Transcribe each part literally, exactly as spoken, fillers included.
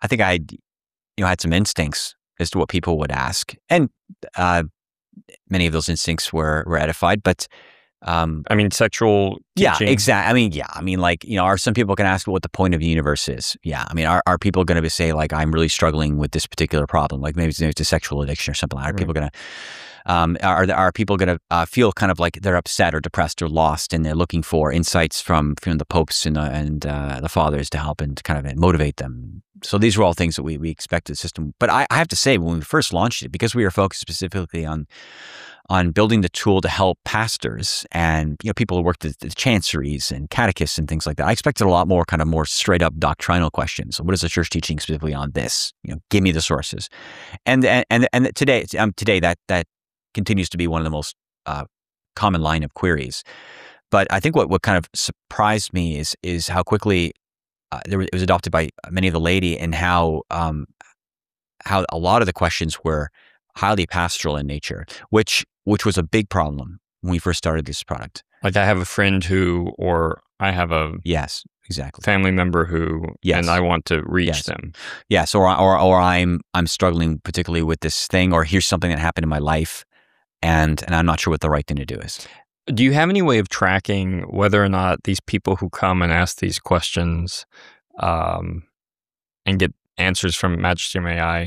I think I, you know, had some instincts as to what people would ask, and uh, many of those instincts were were edified. But um, I mean, sexual teaching. Yeah, exactly. I mean, yeah. I mean, like, you know, are some people going to ask what the point of the universe is? Yeah. I mean, are, are people going to say, like, I'm really struggling with this particular problem? Like maybe it's, it's a sexual addiction or something. Are Right. people going to, um, are, are people going to uh, feel kind of like they're upset or depressed or lost, and they're looking for insights from, from the popes and, uh, and uh, the fathers to help and to kind of motivate them? So these were all things that we, we expected the system. But I, I have to say, when we first launched it, because we were focused specifically on on building the tool to help pastors and, you know, people who worked at the chanceries and catechists and things like that, I expected a lot more kind of more straight up doctrinal questions. So what is the church teaching specifically on this? You know, give me the sources. And and and, and today, um, today that that continues to be one of the most uh, common line of queries. But I think what, what kind of surprised me is is how quickly uh, there was, it was adopted by many of the laity, and how um, how a lot of the questions were highly pastoral in nature, which which was a big problem when we first started this product. Like I have a friend who, or I have a yes, exactly family member who, yes. and I want to reach yes. them. Yes, or or or I'm I'm struggling particularly with this thing, or here's something that happened in my life, and and I'm not sure what the right thing to do is. Do you have any way of tracking whether or not these people who come and ask these questions um, and get answers from Magisterium A I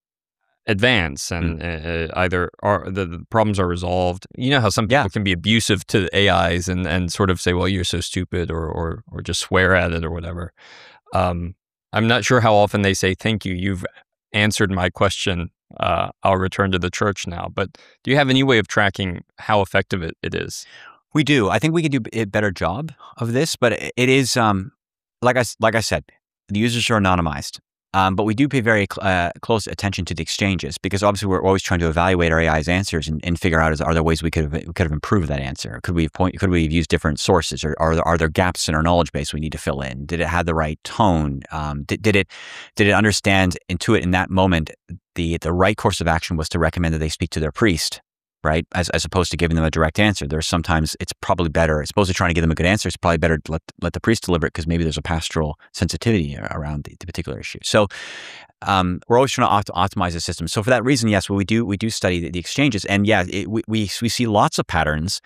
advance and mm. uh, either are the, the problems are resolved? You know how some people yeah. can be abusive to the A Is and, and sort of say, well, you're so stupid, or or or just swear at it or whatever. Um, I'm not sure how often they say, thank you, you've answered my question. Uh, I'll return to the church now. But do you have any way of tracking how effective it, it is? We do. I think we could do a better job of this, but it, it is, um, like I, like I said, the users are anonymized. Um, but we do pay very cl- uh, close attention to the exchanges, because obviously we're always trying to evaluate our A I's answers and, and figure out, is, are there ways we could have, we could have improved that answer? Could we have point, could we have used different sources, or are there, are there gaps in our knowledge base we need to fill in? Did it have the right tone? Um, did, did it did it understand, intuit in that moment the the right course of action was to recommend that they speak to their priest, right? As as opposed to giving them a direct answer. There's sometimes it's probably better, as opposed to trying to give them a good answer, it's probably better to let, let the priest deliver it, because maybe there's a pastoral sensitivity around the, the particular issue. So um, we're always trying to opt- optimize the system. So for that reason, yes, well, we do we do study the, the exchanges, and yeah, it, we, we we see lots of patterns,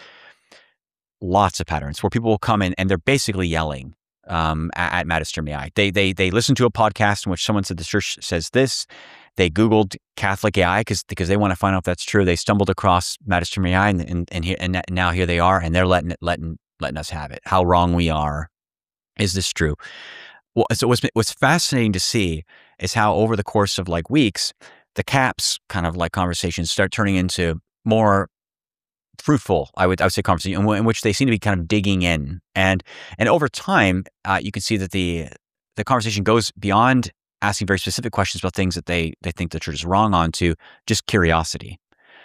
lots of patterns where people will come in and they're basically yelling um, at, at Magisterium A I. They they they listen to a podcast in which someone said the church says this. They Googled Catholic A I because because they want to find out if that's true. They stumbled across Magisterium A I, and and and, here, and now here they are, and they're letting it, letting letting us have it. How wrong we are! Is this true? Well, so what's what's fascinating to see is how over the course of like weeks, the CAPS kind of like conversations start turning into more fruitful, I would I would say, conversation in, in which they seem to be kind of digging in, and and over time, uh, you can see that the the conversation goes beyond asking very specific questions about things that they they think the church is wrong on, to just curiosity.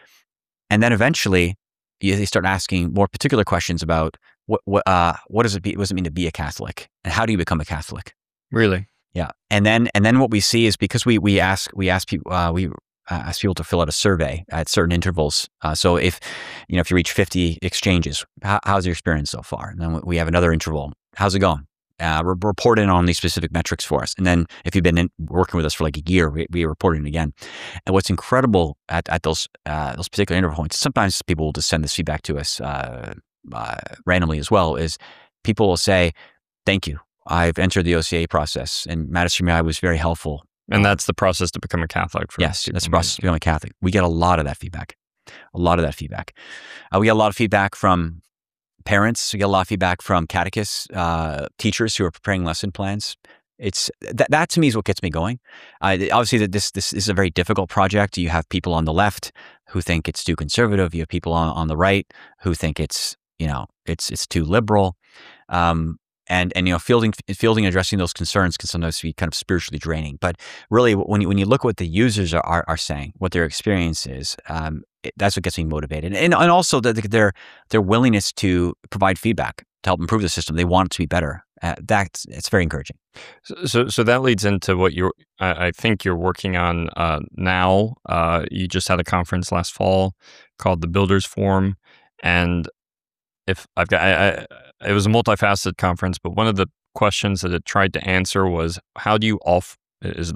And then eventually you, they start asking more particular questions about what what uh what does it be, what does it mean to be a Catholic, and how do you become a Catholic? Really? Yeah. And then and then what we see is, because we we ask we ask people uh, we uh, ask people to fill out a survey at certain intervals. Uh, so if you know if you reach fifty exchanges, how, how's your experience so far? And then we have another interval. How's it going? Uh, re- report in on these specific metrics for us. And then if you've been in, working with us for like a year, we, we report in again. And what's incredible at, at those uh, those particular interval points, sometimes people will just send this feedback to us uh, uh, randomly as well, is people will say, thank you. I've entered the O C A process, and Magisterium A I was very helpful. And that's the process to become a Catholic. For yes, that's the process to become a Catholic. We get a lot of that feedback. A lot of that feedback. Uh, we get a lot of feedback from parents. We get a lot of feedback from catechists, uh, teachers who are preparing lesson plans. It's that, that to me is what gets me going. Uh, obviously, that this, this is a very difficult project. You have people on the left who think it's too conservative. You have people on, on the right who think it's, you know, it's it's too liberal. Um, and and you know, fielding fielding and addressing those concerns can sometimes be kind of spiritually draining. But really, when you when you look at what the users are are, are saying, what their experience is, um, it, that's what gets me motivated. And and also the, their their willingness to provide feedback to help improve the system. They want it to be better. Uh, that's it's very encouraging. So, so, so that leads into what you're, I, I think you're working on uh, now. Uh, you just had a conference last fall called the Builders Forum, and if I've got, I, I, it was a multifaceted conference, but one of the questions that it tried to answer was, how do you off is